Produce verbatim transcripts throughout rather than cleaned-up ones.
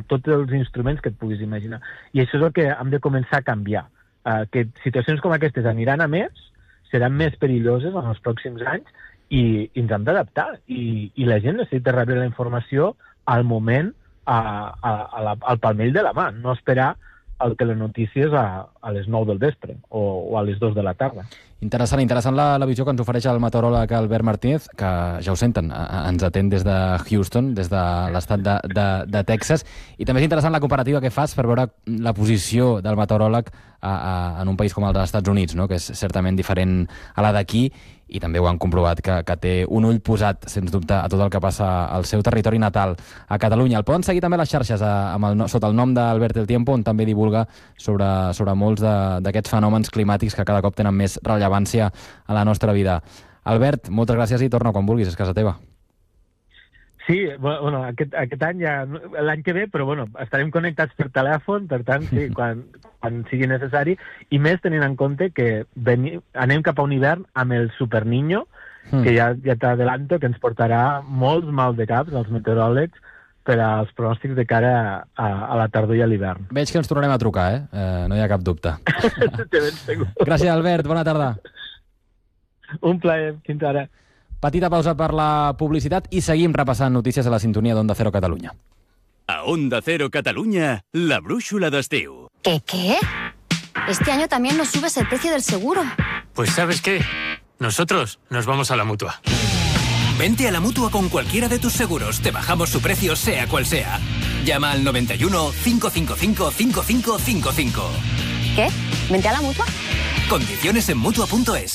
amb tots els instruments que et puguis imaginar. I això és el que hem de començar a canviar. Uh, que situacions com aquestes aniran a més, seran més perilloses en els pròxims anys, i, i ens hem d'adaptar. I, I la gent necessita rebre la informació al moment, a, a, a la, al palmell de la mà, no esperar el telenotícies a, a les nou del vespre o, o a les dos de la tarda. Interessant, interessant la, la visió que ens ofereix el meteoròleg Albert Martínez, que ja ho senten, ens atén des de Houston, des de l'estat de, de, de Texas, i també és interessant la comparativa que fas per veure la posició del meteoròleg a, a, en un país com el dels Estats Units, no? Que és certament diferent a la d'aquí, i també ho han comprovat, que, que té un ull posat, sens dubte, a tot el que passa al seu territori natal, a Catalunya. El poden seguir també a les xarxes, a, amb el, sota el nom d'Albert El Tiempo, on també divulga sobre, sobre molts d'aquests fenòmens climàtics que cada cop tenen més rellevància a la nostra vida. Albert, moltes gràcies i torna quan vulguis, és casa teva. Sí, bueno, aquest, aquest any ja, l'any que ve, però bueno, estarem connectats per telèfon, per tant, sí, quan, quan sigui necessari, i més tenint en compte que veni, anem cap a un hivern amb el Super Niño, mm. que ja, ja t'adelanto que ens portarà molts mal de caps als meteoròlegs per als pronòstics de cara a, a la tardor i a l'hivern. Veig que ens tornarem a trucar, eh? eh no hi ha cap dubte. Gràcies, Albert, bona tarda. Un plaer, fins ara. Petita pausa per la publicitat i seguim repassant notícies a la sintonia d'Onda Cero Catalunya. A Onda Cero Cataluña, la brújula d'estiu. ¿Qué, qué? Este año también nos subes el precio del seguro. Pues ¿sabes qué? Nosotros nos vamos a la Mutua. Vente a la Mutua con cualquiera de tus seguros. Te bajamos su precio, sea cual sea. Llama al noventa y uno, cinco cinco cinco, cinco cinco cinco cinco. ¿Qué? ¿Vente a la Mutua? Condiciones en Mutua punto es.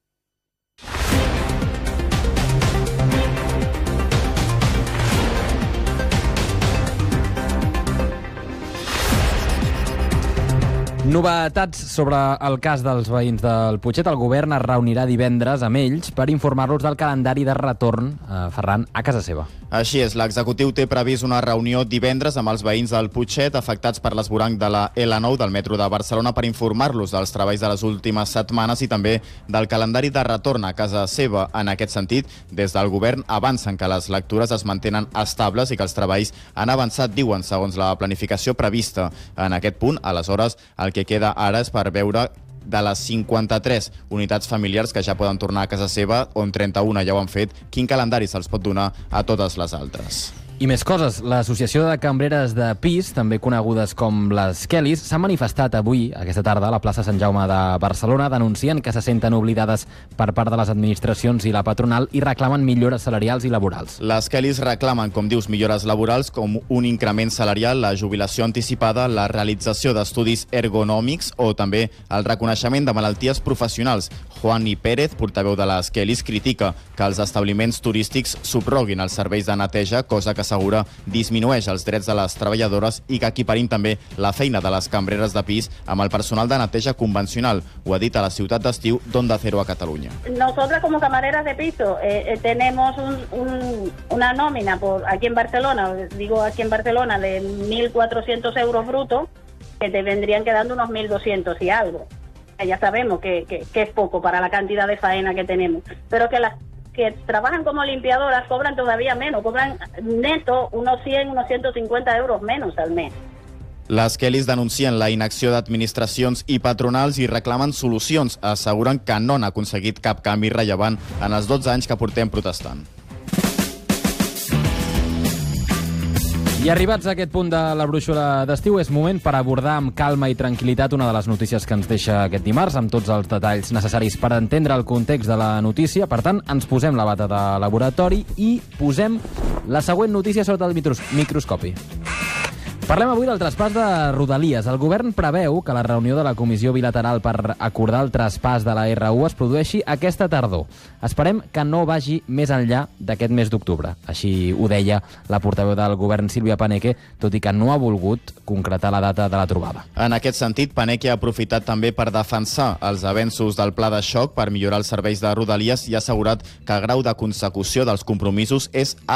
Novetats sobre el cas dels veïns del Putxet. El govern es reunirà divendres amb ells per informar-los del calendari de retorn, eh, Ferran, a casa seva. Així és, l'executiu té previst una reunió divendres amb els veïns del Putxet afectats per l'esvoranc de la L nou del metro de Barcelona per informar-los dels treballs de les últimes setmanes i també del calendari de retorn a casa seva. En aquest sentit, des del govern avancen que les lectures es mantenen estables i que els treballs han avançat, diuen, segons la planificació prevista. En aquest punt, aleshores, el que queda ara és per veure de les cinquanta-tres unitats familiars que ja poden tornar a casa seva, on trenta-una ja ho han fet, quin calendari se'ls pot donar a totes les altres. I més coses. L'Associació de Cambreres de Pis, també conegudes com les Kellys, s'ha manifestat avui, aquesta tarda, a la plaça Sant Jaume de Barcelona, denuncien que se senten oblidades per part de les administracions i la patronal i reclamen millores salarials i laborals. Les Kellys reclamen, com dius, millores laborals com un increment salarial, la jubilació anticipada, la realització d'estudis ergonòmics o també el reconeixement de malalties professionals. Juan I. Pérez, portaveu de les Kellys, critica que els establiments turístics subroguin els serveis de neteja, cosa que assegura disminueix els drets de les treballadores i que equiparin també la feina de les cambreres de pis amb el personal de neteja convencional. Ho ha dit a la ciutat d'estiu d'Onda Cero a Catalunya. Nosotras como camareras de piso eh, eh, tenemos un, un, una nómina por aquí en Barcelona, digo aquí en Barcelona, de mil cuatrocientos euros brutos, que te vendrían quedando unos mil doscientos y algo. Ya sabemos que, que, que es poco para la cantidad de faena que tenemos, pero que las que trabajan como limpiadoras cobran todavía menos, cobran neto unos cien, unos ciento cincuenta euros menos al mes. Les Kellys denuncien la inacció d'administracions i patronals i reclamen solucions. Asseguren que no han aconseguit cap canvi rellevant en els dotze anys que portem protestant. I arribats a aquest punt de la brúixola d'estiu, és moment per abordar amb calma i tranquil·litat una de les notícies que ens deixa aquest dimarts, amb tots els detalls necessaris per entendre el context de la notícia. Per tant, ens posem la bata de laboratori i posem la següent notícia sota el microscopi. Parlem avui del traspàs de Rodalies. El govern preveu que la reunió de la comissió bilateral per acordar el traspàs de la erre u es produeixi aquesta tardor. Esperem que no vagi més enllà d'aquest mes d'octubre. Així ho deia la portaveu del govern, Sílvia Paneque, tot i que no ha volgut concretar la data de la trobada. En aquest sentit, Paneque ha aprofitat també per defensar els avenços del pla de xoc per millorar els serveis de Rodalies i ha assegurat que el grau de consecució dels compromisos és alt.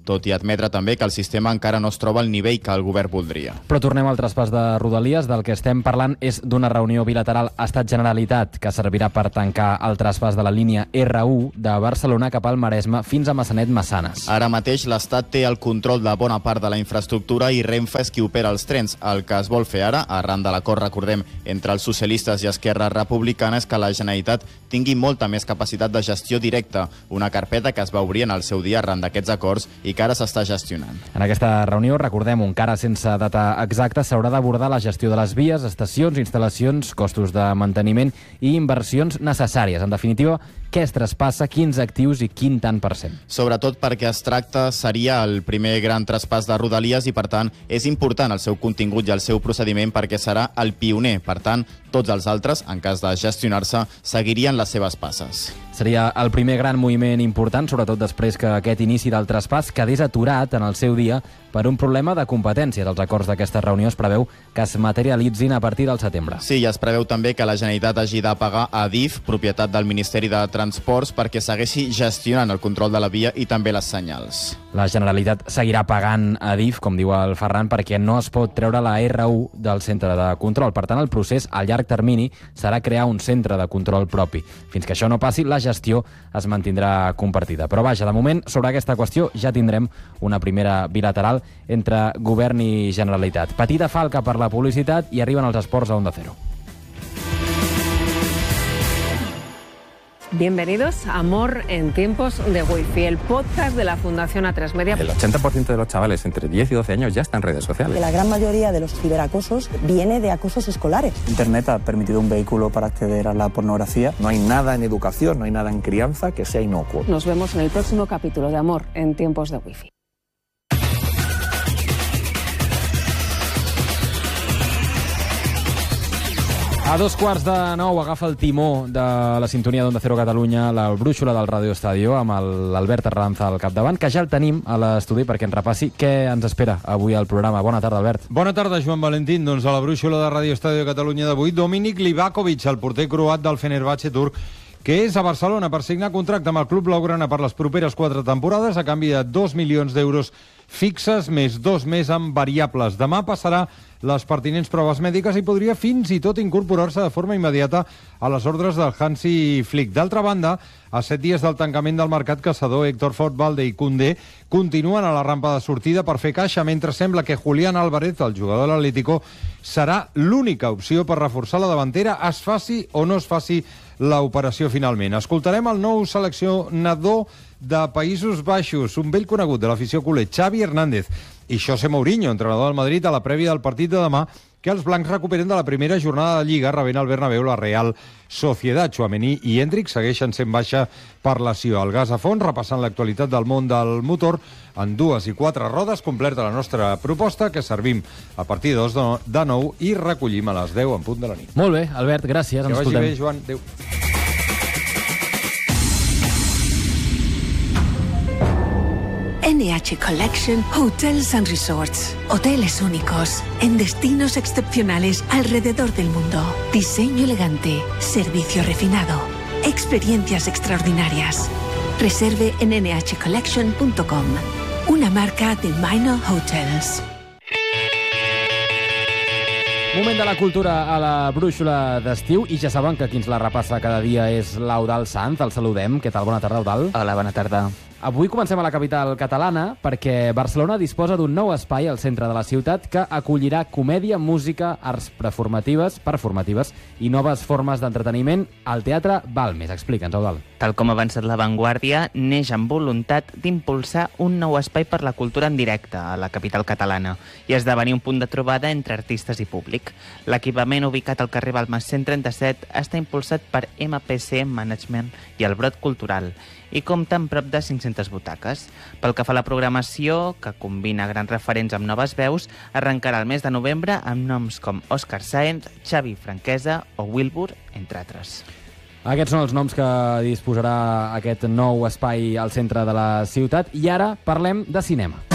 tot i admetre també que el sistema encara no es troba al nivell que el govern voldria. Però tornem al traspàs de Rodalies. Del que estem parlant és d'una reunió bilateral Estat-Generalitat que servirà per tancar el traspàs de la línia erre u de Barcelona cap al Maresme fins a Massanet-Massanes. Ara mateix l'Estat té el control de bona part de la infraestructura i Renfe és qui opera els trens. El que es vol fer ara, arran de l'acord, recordem, entre els socialistes i Esquerra Republicana, és que la Generalitat tingui molta més capacitat de gestió directa, una carpeta que es va obrir en el seu dia arran d'aquests acords i que ara s'està gestionant. En aquesta reunió, recordem, encara sense data exacta, s'haurà d'abordar la gestió de les vies, estacions, instal·lacions, costos de manteniment i inversions necessàries. En definitiva, què es traspassa, quins actius i quin tant per cent. Sobretot perquè es tracta, seria el primer gran traspàs de Rodalies i, per tant, és important el seu contingut i el seu procediment perquè serà el pioner. Per tant, tots els altres, en cas de gestionar-se, seguirien les seves passes. Seria el primer gran moviment important, sobretot després que aquest inici del traspàs quedés aturat en el seu dia per un problema de competències. Els acords d'aquesta reunió es preveu que es materialitzin a partir del setembre. Sí, i es preveu també que la Generalitat hagi de pagar a Adif, propietat del Ministeri de Transports, perquè segueixi gestionant el control de la via i també les senyals. La Generalitat seguirà pagant a Adif, com diu el Ferran, perquè no es pot treure la erre u del centre de control. Per tant, el procés a llarg termini serà crear un centre de control propi. Fins que això no passi, la gestió es mantindrà compartida. Però vaja, de moment, sobre aquesta qüestió ja tindrem una primera bilateral entre govern i Generalitat. Petita falca per la publicitat i arriben els esports a Onda Cero. Bienvenidos a Amor en tiempos de Wi-Fi, el podcast de la Fundación A tres Media. El ochenta por ciento de los chavales entre diez y doce años ya están en redes sociales. La gran mayoría de los ciberacosos viene de acosos escolares. Internet ha permitido un vehículo para acceder a la pornografía. No hay nada en educación, no hay nada en crianza que sea inocuo. Nos vemos en el próximo capítulo de Amor en tiempos de Wi-Fi. A dos quarts de nou agafa el timó de la sintonia d'Onda Cero Catalunya, la brúixola del Radio Estadio, amb l'Albert Arranza al capdavant, que ja el tenim a l'estudi perquè ens repassi què ens espera avui al programa. Bona tarda, Albert. Bona tarda, Joan Valentín. Doncs a la brúixola de Radio Estadio Catalunya d'avui, Dominic Livakovic, el porter croat del Fenerbahçe turc, que és a Barcelona per signar contracte amb el club blaugrana per les properes quatre temporades a canvi de dos milions d'euros fixes més dos més amb variables. Demà passarà les pertinents proves mèdiques i podria fins i tot incorporar-se de forma immediata a les ordres del Hansi Flick. D'altra banda, a set dies del tancament del mercat caçador, Héctor Fort, Valde i Koundé continuen a la rampa de sortida per fer caixa, mentre sembla que Julián Álvarez, el jugador de l'Atlético, serà l'única opció per reforçar la davantera, es faci o no es faci l'operació finalment. Escoltarem el nou seleccionador de Països Baixos, un vell conegut de l'afició culer, Xavi Hernández, i José Mourinho, entrenador del Madrid, a la prèvia del partit de demà, que els blancs recuperen de la primera jornada de Lliga, rebent al Bernabéu la Real Sociedad. Tchouaméni i Hendrick segueixen sent baixa per lesió. El gas a fons, repassant l'actualitat del món del motor, en dues i quatre rodes, completa la nostra proposta, que servim a partir de dos de nou i recollim a les deu en punt de la nit. Molt bé, Albert, gràcies. Que ens vagi escoltem. bé, Joan. Adéu. N H Collection Hotels and Resorts. Hoteles únicos en destinos excepcionales alrededor del mundo. Diseño elegante, servicio refinado, experiencias extraordinarias. Reserve en ene hache collection punto com. Una marca de Minor Hotels. Moment de la cultura a la brúixola d'estiu i ja saben que qui ens la repassa cada dia és l'Eudald Sanz. El saludem. Què tal? Bona tarda, Eudald. Hola, bona tarda. Avui comencem a la capital catalana perquè Barcelona disposa d'un nou espai al centre de la ciutat que acollirà comèdia, música, arts performatives, performatives i noves formes d'entreteniment al Teatre Balmes. Explica'ns, Eudald. Tal com ha avançat La Vanguardia, neix amb voluntat d'impulsar un nou espai per la cultura en directe a la capital catalana i esdevenir un punt de trobada entre artistes i públic. L'equipament ubicat al carrer Balmes cent trenta-set està impulsat per ema pe ce Management i el Brot Cultural i compta amb prop de cinc-centes butaques. Pel que fa a la programació, que combina grans referents amb noves veus, arrencarà el mes de novembre amb noms com Òscar Sáenz, Xavi Franquesa o Wilbur, entre altres. Aquests són els noms que disposarà aquest nou espai al centre de la ciutat. I ara parlem de cinema.